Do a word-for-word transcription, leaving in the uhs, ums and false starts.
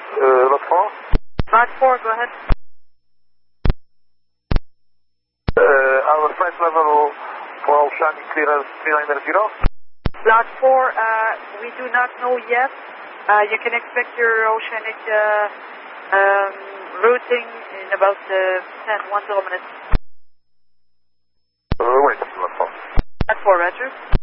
Uh, lot four? Lot four, go ahead. Uh, our flight level for Oceanic clearance three nine zero. Lot four, uh, we do not know yet. Uh, you can expect your Oceanic uh, um, routing in about uh, ten, one, two minutes. Uh, wait, lot four. Lot four, Roger.